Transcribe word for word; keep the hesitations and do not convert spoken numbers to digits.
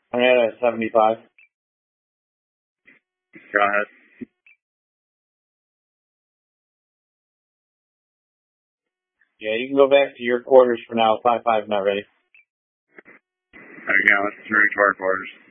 I'm at a seventy-five. Go ahead. Yeah, you can go back to your quarters for now. five five not ready. Okay, let's move to our quarters.